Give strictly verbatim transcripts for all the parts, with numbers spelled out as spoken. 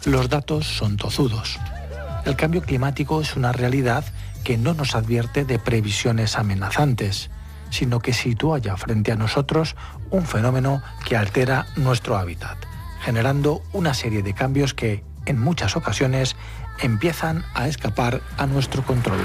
Los datos son tozudos. El cambio climático es una realidad que no nos advierte de previsiones amenazantes, sino que sitúa ya frente a nosotros un fenómeno que altera nuestro hábitat, generando una serie de cambios que, en muchas ocasiones, empiezan a escapar a nuestro control.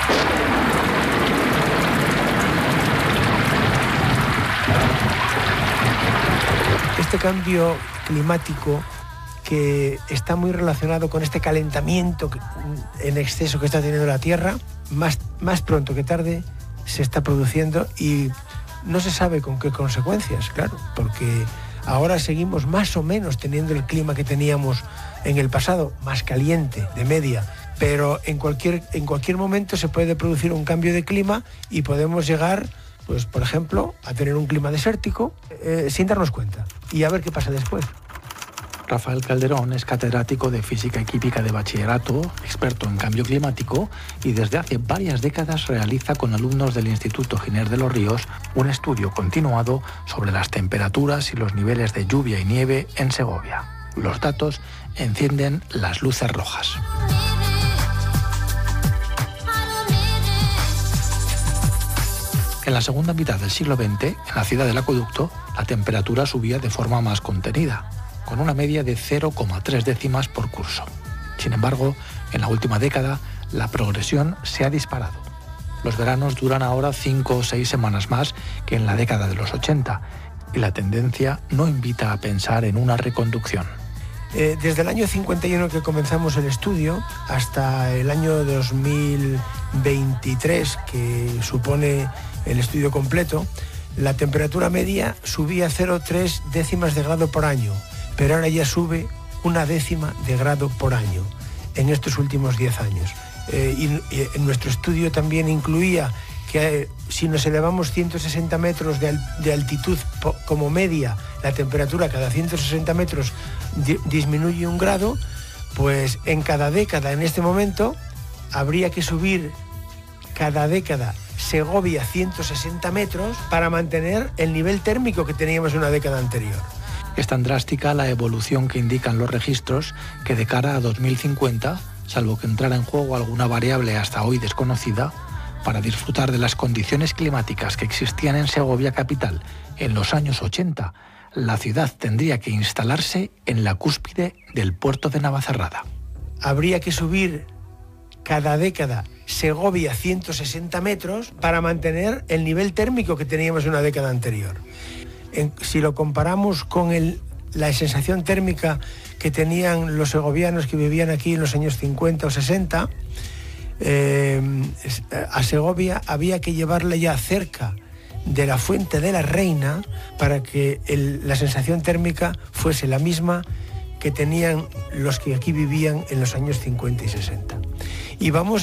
Este cambio climático, que está muy relacionado con este calentamiento en exceso que está teniendo la Tierra, más, más pronto que tarde se está produciendo y no se sabe con qué consecuencias, claro, porque ahora seguimos más o menos teniendo el clima que teníamos en el pasado, más caliente, de media, pero en cualquier, en cualquier momento se puede producir un cambio de clima y podemos llegar, pues, por ejemplo, a tener un clima desértico eh, sin darnos cuenta y a ver qué pasa después. Rafael Calderón es catedrático de Física y Química de Bachillerato, experto en cambio climático y desde hace varias décadas realiza con alumnos del Instituto Giner de los Ríos un estudio continuado sobre las temperaturas y los niveles de lluvia y nieve en Segovia. Los datos encienden las luces rojas. En la segunda mitad del siglo veinte, en la ciudad del Acueducto, la temperatura subía de forma más contenida, con una media de cero coma tres décimas por curso. Sin embargo, en la última década, la progresión se ha disparado. Los veranos duran ahora cinco o seis semanas más que en la década de los ochenta, y la tendencia no invita a pensar en una reconducción. Eh, desde el año cincuenta y uno que comenzamos el estudio hasta el año dos mil veintitrés, que supone el estudio completo, la temperatura media subía cero coma tres décimas de grado por año, pero ahora ya sube una décima de grado por año en estos últimos diez años. Eh, y, y en nuestro estudio también incluía que eh, si nos elevamos ciento sesenta metros de, al, de altitud po, como media, la temperatura cada ciento sesenta metros di, disminuye un grado, pues en cada década en este momento habría que subir cada década Segovia ciento sesenta metros para mantener el nivel térmico que teníamos en una década anterior. Es tan drástica la evolución que indican los registros que de cara a dos mil cincuenta, salvo que entrara en juego alguna variable hasta hoy desconocida, para disfrutar de las condiciones climáticas que existían en Segovia capital en los años ochenta, la ciudad tendría que instalarse en la cúspide del puerto de Navacerrada. Habría que subir cada década Segovia ciento sesenta metros para mantener el nivel térmico que teníamos en una década anterior. En, si lo comparamos con el, la sensación térmica que tenían los segovianos que vivían aquí en los años cincuenta o sesenta, eh, a Segovia había que llevarla ya cerca de la Fuente de la Reina para que el, la sensación térmica fuese la misma que tenían los que aquí vivían en los años cincuenta y sesenta. Y vamos